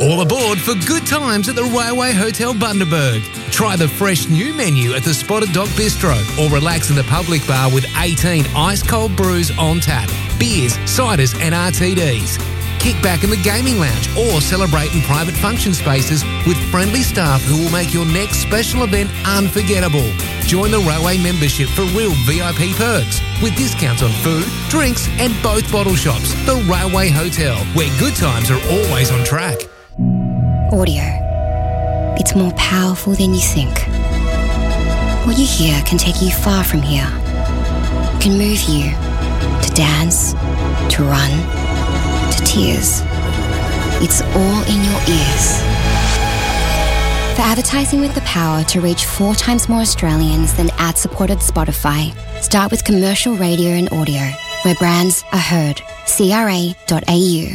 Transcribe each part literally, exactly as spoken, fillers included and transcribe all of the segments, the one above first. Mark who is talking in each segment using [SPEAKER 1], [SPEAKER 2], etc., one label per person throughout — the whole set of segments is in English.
[SPEAKER 1] All aboard for good times at the Railway Hotel Bundaberg. Try the fresh new menu at the Spotted Dog Bistro or relax in the public bar with eighteen ice-cold brews on tap, beers, ciders and R T Ds. Kick back in the gaming lounge or celebrate in private function spaces with friendly staff who will make your next special event unforgettable. Join the Railway membership for real V I P perks with discounts on food, drinks and both bottle shops. The Railway Hotel, where good times are always on track.
[SPEAKER 2] Audio. It's more powerful than you think. What you hear can take you far from here. It can move you to dance, to run, to tears. It's all in your ears. For advertising with the power to reach four times more Australians than ad-supported Spotify, start with commercial radio and audio, where brands are heard. C R A dot A U.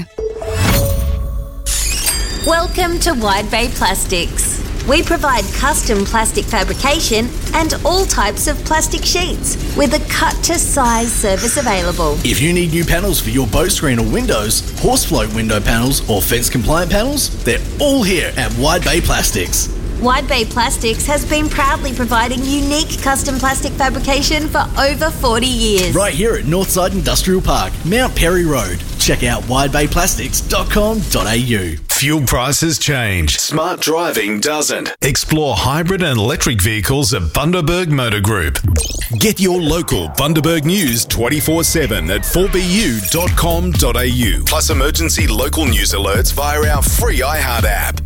[SPEAKER 3] Welcome to Wide Bay Plastics. We provide custom plastic fabrication and all types of plastic sheets with a cut-to-size service available.
[SPEAKER 4] If you need new panels for your boat screen or windows, horse float window panels or fence-compliant panels, they're all here at Wide Bay Plastics.
[SPEAKER 3] Wide Bay Plastics has been proudly providing unique custom plastic fabrication for over forty years.
[SPEAKER 4] Right here at Northside Industrial Park, Mount Perry Road. Check out wide bay plastics dot com dot a u.
[SPEAKER 5] Fuel prices change. Smart driving doesn't. Explore hybrid and electric vehicles at Bundaberg Motor Group. Get your local Bundaberg news twenty-four seven at four b u dot com dot a u. Plus emergency local news alerts via our free iHeart app.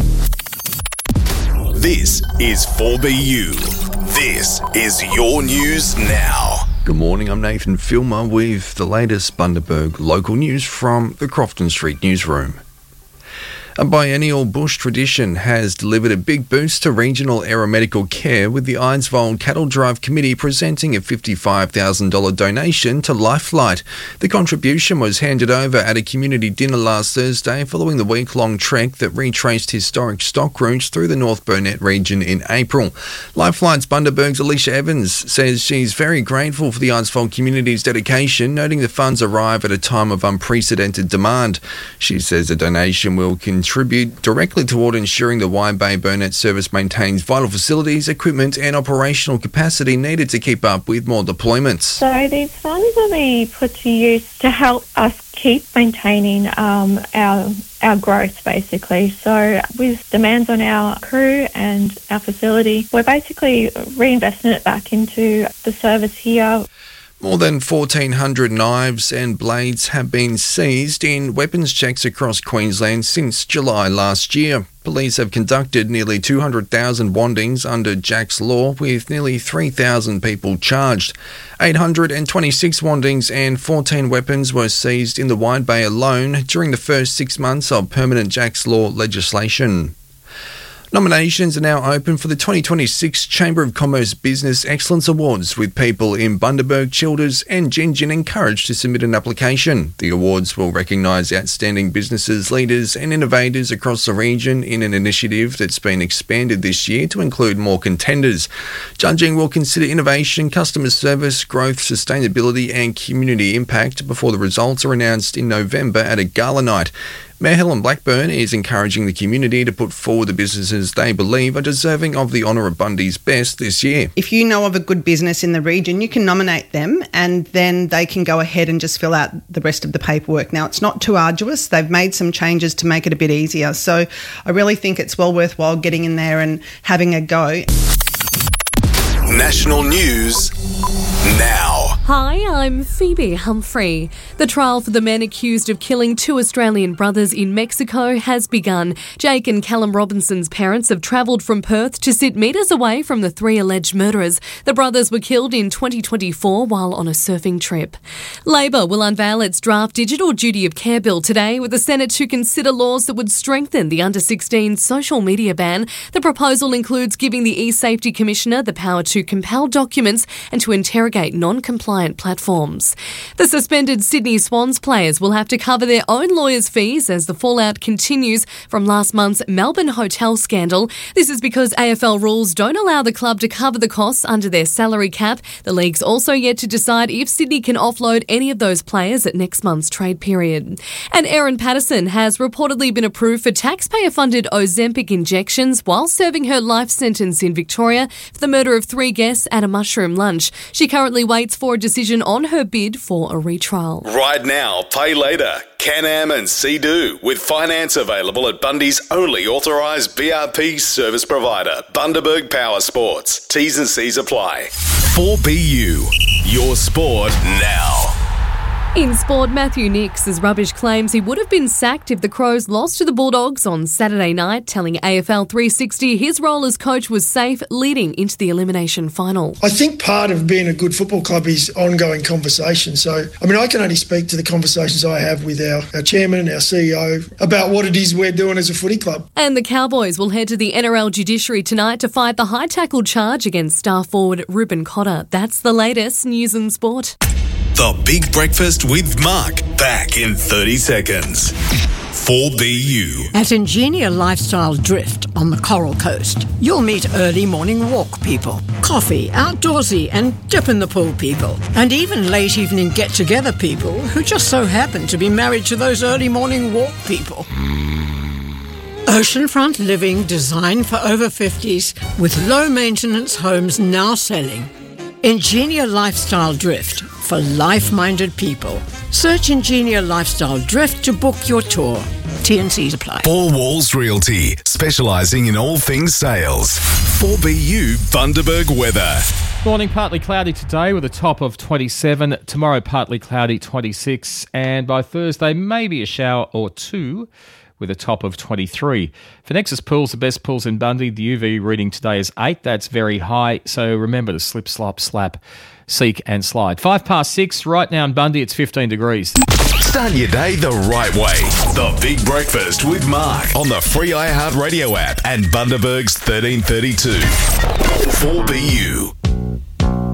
[SPEAKER 5] This is four B U. This is your news now.
[SPEAKER 6] Good morning, I'm Nathan Filmer with the latest Bundaberg local news from the Crofton Street newsroom. A biennial bush tradition has delivered a big boost to regional aeromedical care, with the Eidsvold Cattle Drive Committee presenting a fifty-five thousand dollars donation to Lifelight. The contribution was handed over at a community dinner last Thursday following the week-long trek that retraced historic stock routes through the North Burnett region in April. Lifelight's Bundaberg's Alicia Evans says she's very grateful for the Eidsvold community's dedication, noting the funds arrive at a time of unprecedented demand. She says the donation will continue contribute directly toward ensuring the Wide Bay Burnett service maintains vital facilities, equipment and operational capacity needed to keep up with more deployments.
[SPEAKER 7] So these funds will be put to use to help us keep maintaining um, our our growth, basically. So with demands on our crew and our facility, we're basically reinvesting it back into the service here.
[SPEAKER 6] More than fourteen hundred knives and blades have been seized in weapons checks across Queensland since July last year. Police have conducted nearly two hundred thousand wandings under Jack's Law, with nearly three thousand people charged. eight hundred twenty-six wandings and fourteen weapons were seized in the Wide Bay alone during the first six months of permanent Jack's Law legislation. Nominations are now open for the twenty twenty-six Chamber of Commerce Business Excellence Awards, with people in Bundaberg, Childers and Gingin encouraged to submit an application. The awards will recognise outstanding businesses, leaders and innovators across the region in an initiative that's been expanded this year to include more contenders. Judging will consider innovation, customer service, growth, sustainability and community impact before the results are announced in November at a gala night. Mayor Helen Blackburn is encouraging the community to put forward the businesses they believe are deserving of the honour of Bundy's Best this year.
[SPEAKER 8] If you know of a good business in the region, you can nominate them and then they can go ahead and just fill out the rest of the paperwork. Now, it's not too arduous. They've made some changes to make it a bit easier. So I really think it's well worthwhile getting in there and having a go.
[SPEAKER 5] National news now.
[SPEAKER 9] Hi, I'm Phoebe Humphrey. The trial for the men accused of killing two Australian brothers in Mexico has begun. Jake and Callum Robinson's parents have travelled from Perth to sit metres away from the three alleged murderers. The brothers were killed in twenty twenty-four while on a surfing trip. Labor will unveil its draft Digital Duty of Care bill today, with the Senate to consider laws that would strengthen the under sixteen social media ban. The proposal includes giving the eSafety Commissioner the power to compel documents and to interrogate non-compliant compliant platforms. The suspended Sydney Swans players will have to cover their own lawyers' fees as the fallout continues from last month's Melbourne hotel scandal. This is because A F L rules don't allow the club to cover the costs under their salary cap. The league's also yet to decide if Sydney can offload any of those players at next month's trade period. And Erin Patterson has reportedly been approved for taxpayer-funded Ozempic injections while serving her life sentence in Victoria for the murder of three guests at a mushroom lunch. She currently waits for a decision on her bid for a retrial.
[SPEAKER 5] Ride now, pay later. Can-Am and Sea-Doo with finance available at Bundy's only authorised B R P service provider, Bundaberg Power Sports. T's and C's apply. four B U, your sport now.
[SPEAKER 9] In sport, Matthew Nix's rubbish claims he would have been sacked if the Crows lost to the Bulldogs on Saturday night, telling A F L three sixty his role as coach was safe leading into the elimination final.
[SPEAKER 10] I think part of being a good football club is ongoing conversation. So, I mean, I can only speak to the conversations I have with our, our chairman and our C E O about what it is we're doing as a footy club.
[SPEAKER 9] And the Cowboys will head to the N R L judiciary tonight to fight the high tackle charge against star forward Ruben Cotter. That's the latest news and sport.
[SPEAKER 5] The Big Breakfast with Mark, back in thirty seconds. four B U.
[SPEAKER 11] At Ingenia Lifestyle Drift on the Coral Coast, you'll meet early morning walk people, coffee, outdoorsy and dip in the pool people, and even late evening get-together people who just so happen to be married to those early morning walk people. Oceanfront living designed for over fifties with low-maintenance homes now selling. Ingenia Lifestyle Drift for life-minded people. Search Ingenia Lifestyle Drift to book your tour. T and C's apply.
[SPEAKER 5] Four Walls Realty, specialising in all things sales. four B U Bundaberg weather.
[SPEAKER 12] Morning, partly cloudy today with a top of twenty-seven. Tomorrow, partly cloudy, twenty-six. And by Thursday, maybe a shower or two with a top of twenty-three. For Nexus Pools, the best pools in Bundy, the U V reading today is eight. That's very high. So remember to slip, slop, slap, seek and slide. Five past six. Right now in Bundy, it's fifteen degrees.
[SPEAKER 5] Start your day the right way. The Big Breakfast with Mark on the free iHeartRadio app and Bundaberg's thirteen thirty-two. four B U.